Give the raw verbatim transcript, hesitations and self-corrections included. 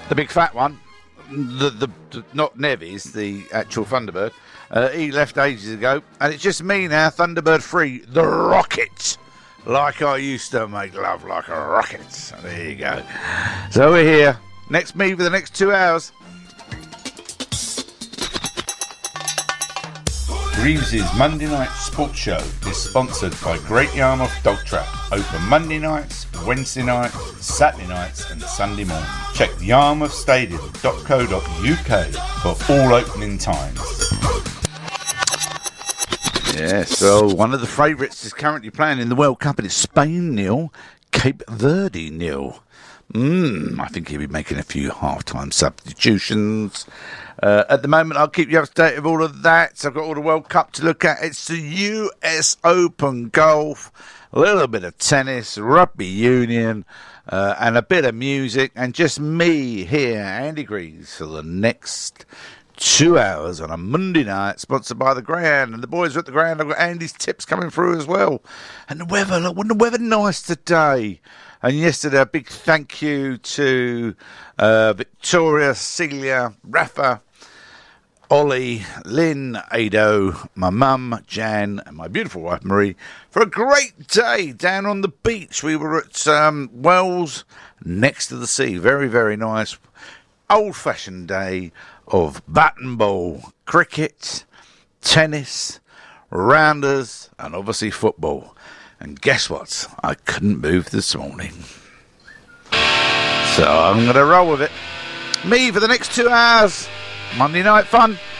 The big fat one, the, the, the not Nevis, the actual Thunderbird, uh, he left ages ago, and it's just me now, Thunderbird three, the rocket, like I used to make love like a rocket. So there you go. So we're here. Next me for the next two hours. Reeves' Monday Night Sports Show is sponsored by Great Yarmouth Dog Trap. Open Monday nights, Wednesday nights, Saturday nights and Sunday morning. Check yarmouth stadium dot co dot uk for all opening times. Yeah, so one of the favourites is currently playing in the World Cup, and it's Spain nil, Cape Verde nil. Mm, I think he'll be making a few half-time substitutions. Uh, at the moment, I'll keep you up to date with all of that. So I've got all the World Cup to look at. It's the U S Open golf, a little bit of tennis, rugby union, uh, and a bit of music, and just me here, Andy Greaves, for the next two hours on a Monday night, sponsored by the Grand. And the boys are at the Grand. I've got Andy's tips coming through as well. And the weather, look, wasn't the weather nice today? And yesterday, a big thank you to uh, Victoria, Celia, Rafa, Ollie, Lynn, Ado, my mum, Jan, and my beautiful wife, Marie, for a great day down on the beach. We were at um, Wells, next to the sea. Very, very nice. Old-fashioned day of bat and ball, cricket, tennis, rounders, and obviously football. And guess what? I couldn't move this morning. So I'm going to roll with it. Me for the next two hours. Monday night fun.